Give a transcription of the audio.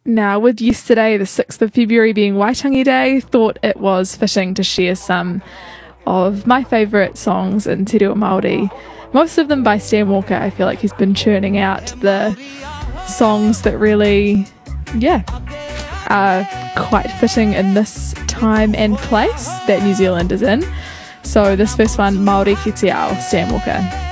Now, with yesterday, the 6th of February being Waitangi Day, thought it was fitting to share some of my favourite songs in Te Reo Māori. Most of them by Stan Walker. I feel like he's been churning out the songs that really, are quite fitting in this time and place that New Zealand is in. So this first one, Māori Ki Te Ao, Stan Walker.